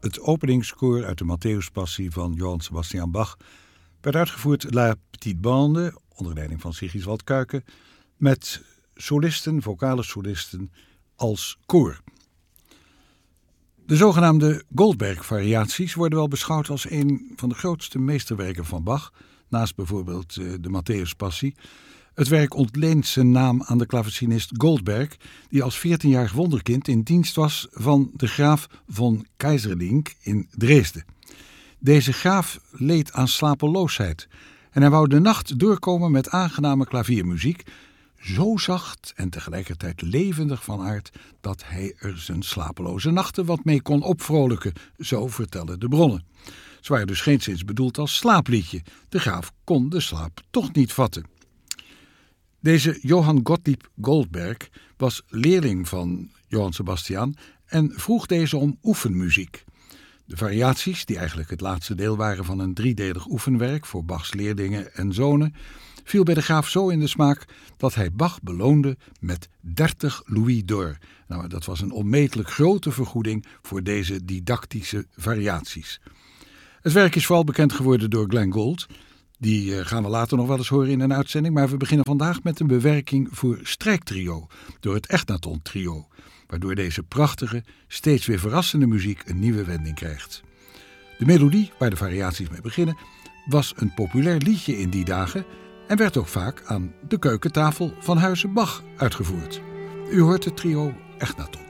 Het openingskoor uit de Matthäuspassie van Johann Sebastian Bach werd uitgevoerd La Petite Bande, onder leiding van Sigiswald Kuijken, met solisten, vocale solisten als koor. De zogenaamde Goldberg-variaties worden wel beschouwd als een van de grootste meesterwerken van Bach, naast bijvoorbeeld de Matthäuspassie. Het werk ontleent zijn naam aan de klavecinist Goldberg, die als 14-jarig wonderkind in dienst was van de graaf von Keyserlingk in Dresden. Deze graaf leed aan slapeloosheid en hij wou de nacht doorkomen met aangename klaviermuziek, zo zacht en tegelijkertijd levendig van aard dat hij er zijn slapeloze nachten wat mee kon opvrolijken, zo vertellen de bronnen. Ze waren dus geenszins bedoeld als slaapliedje. De graaf kon de slaap toch niet vatten. Deze Johann Gottlieb Goldberg was leerling van Johann Sebastian en vroeg deze om oefenmuziek. De variaties, die eigenlijk het laatste deel waren van een driedelig oefenwerk voor Bachs leerlingen en zonen, viel bij de graaf zo in de smaak dat hij Bach beloonde met 30 louis d'or. Nou, dat was een onmetelijk grote vergoeding voor deze didactische variaties. Het werk is vooral bekend geworden door Glenn Gould. Die gaan we later nog wel eens horen in een uitzending, maar we beginnen vandaag met een bewerking voor strijktrio door het Echnaton Trio, waardoor deze prachtige, steeds weer verrassende muziek een nieuwe wending krijgt. De melodie, waar de variaties mee beginnen, was een populair liedje in die dagen en werd ook vaak aan de keukentafel van Huize Bach uitgevoerd. U hoort het trio Echnaton.